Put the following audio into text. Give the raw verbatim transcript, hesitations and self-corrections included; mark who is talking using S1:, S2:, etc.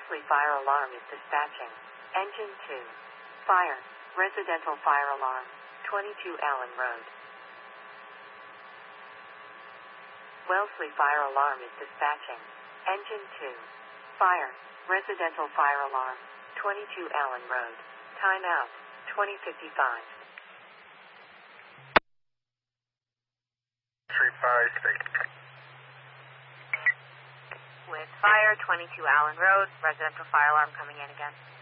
S1: Wellesley Fire Alarm is dispatching. Engine two. Fire. Residential fire alarm. twenty-two Allen Road. Wellesley Fire Alarm is dispatching. Engine two. Fire. Residential fire alarm. twenty-two Allen Road. Time out. twenty fifty-five.
S2: three five three.
S3: With fire, twenty-two Allen Road, residential fire alarm coming in again.